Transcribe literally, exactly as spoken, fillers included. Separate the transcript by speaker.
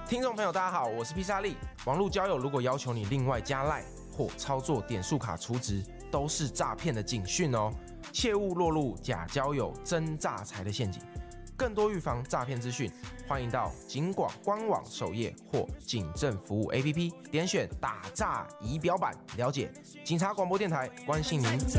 Speaker 1: 听众朋友，大家好，我是披萨利。网络交友如果要求你另外加赖或操作点数卡储值，都是诈骗的警讯哦，切勿落入假交友、真诈财的陷阱。更多预防诈骗资讯，欢迎到警广官网首页或警政服务 A P P 点选打诈仪表板，了解警察广播电台关心您。